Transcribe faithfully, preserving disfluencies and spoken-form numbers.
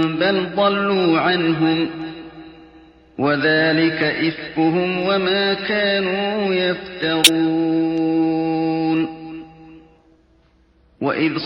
بل ضلوا عنهم وذلك إفكهم وما كانوا يفترون. وإذ